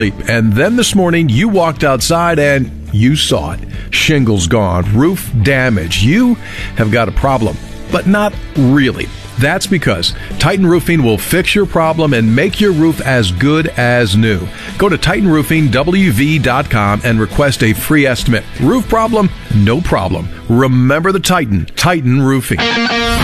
And then this morning, you walked outside and you saw it. Shingles gone, roof damage. You have got a problem, but not really. That's because Titan Roofing will fix your problem and make your roof as good as new. Go to TitanRoofingWV.com and request a free estimate. Roof problem? No problem. Remember the Titan Roofing.